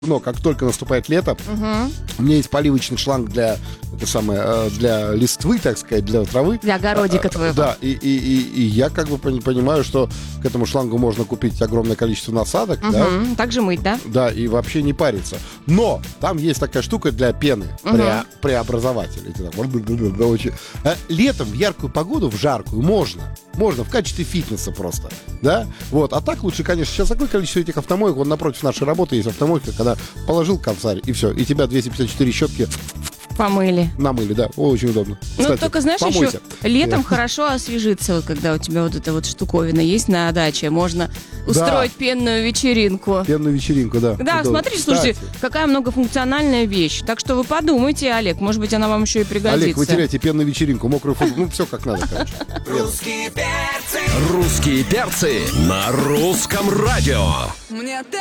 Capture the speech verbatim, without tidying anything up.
Но как только наступает лето, Угу. у меня есть поливочный шланг для, это самое, для листвы, так сказать, для травы. Для огородика твоего. Да, и, и, и, и я как бы понимаю, что к этому шлангу можно купить огромное количество насадок, Угу. да, Так же мыть, да? да, и вообще не париться. Но там есть такая штука для пены, Мгм. пре- преобразователь. Эти так, очень- А Летом в яркую погоду, в жаркую, можно. Можно, в качестве фитнеса просто, да? Вот, а так лучше, конечно, сейчас такое количество этих автомоек, вот напротив нашей работы есть автомойка, когда положил косарь, и все, и тебя двести пятьдесят четыре щетки Помыли. намыли, да, очень удобно. Ну, Кстати, только, знаешь, помойся. еще летом хорошо освежиться, вот когда у тебя вот эта вот штуковина есть на даче. Можно устроить пенную вечеринку. Пенную вечеринку, да. Да, Удобно. смотрите, слушайте, Кстати, какая многофункциональная вещь. Так что вы подумайте, Олег, может быть, она вам еще и пригодится. Олег, вы теряете пенную вечеринку, мокрую футболку, ну, все как надо, короче. Русские перцы на русском радио. Мне